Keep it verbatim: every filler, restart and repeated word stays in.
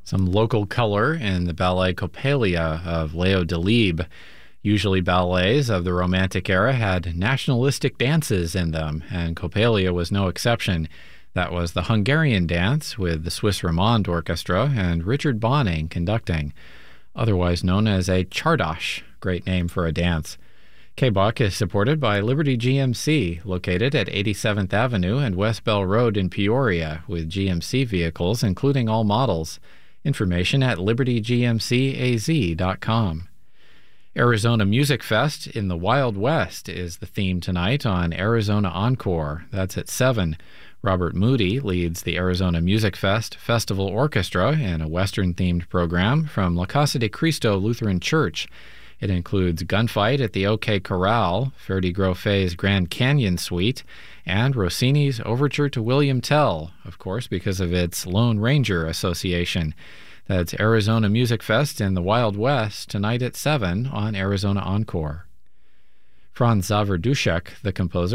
Some local color in the ballet Coppelia of Leo Delibes. Usually ballets of the Romantic era had nationalistic dances in them, and Coppelia was no exception. That was the Hungarian dance with the Swiss Romand Orchestra and Richard Bonning conducting, otherwise known as a Czardas, great name for a dance. K B U C is supported by Liberty G M C, located at eighty-seventh Avenue and West Bell Road in Peoria, with G M C vehicles including all models. Information at liberty g m c a z dot com. Arizona Music Fest in the Wild West is the theme tonight on Arizona Encore. That's at seven. Robert Moody leads the Arizona Music Fest Festival Orchestra in a Western-themed program from La Casa de Cristo Lutheran Church. It includes Gunfight at the OK Corral, Ferdy Groffet's Grand Canyon Suite, and Rossini's Overture to William Tell, of course because of its Lone Ranger association. That's Arizona Music Fest in the Wild West tonight at seven on Arizona Encore. Franz Xaver Duschek, the composer,